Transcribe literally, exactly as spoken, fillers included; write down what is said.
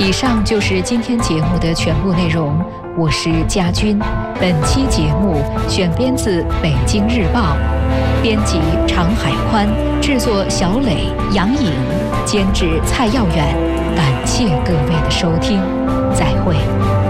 以上就是今天节目的全部内容，我是佳君。本期节目选编自《北京日报》，编辑常海宽，制作小磊、杨颖，监制蔡耀远。感谢各位的收听，再会。